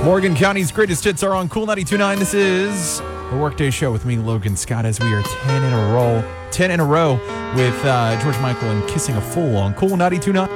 Morgan County's greatest hits are on Cool 92.9. This is the Workday Show with me, Logan Scott, as we are 10 in a row with George Michael and Kissing a Fool on Cool 92.9.